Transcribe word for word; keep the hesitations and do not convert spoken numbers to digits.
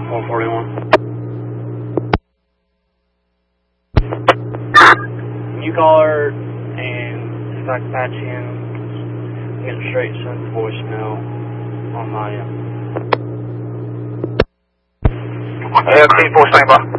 one forty-one. You call her, and if I can patch in, I'm getting straight sent to voicemail on my end. A L T four, stand by.